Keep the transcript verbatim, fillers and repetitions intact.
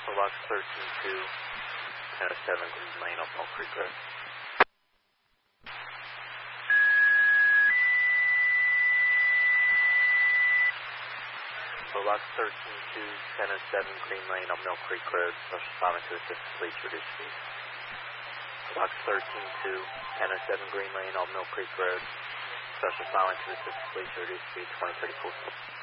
Box thirteen two, ten oh seven Green Lane off Mill Creek Road. Box thirteen two, ten oh seven Green Lane on Mill Creek Road, special assignment to assist police reduce speed. Box thirteen two, ten oh seven Green Lane on Mill Creek Road, special assignment to assist police reduce speed twenty thirty-four.